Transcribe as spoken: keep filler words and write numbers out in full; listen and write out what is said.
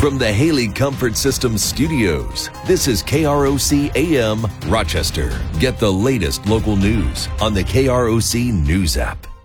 From the Haley Comfort Systems studios, this is K R O C A M Rochester. Get the latest local news on the K R O C News app.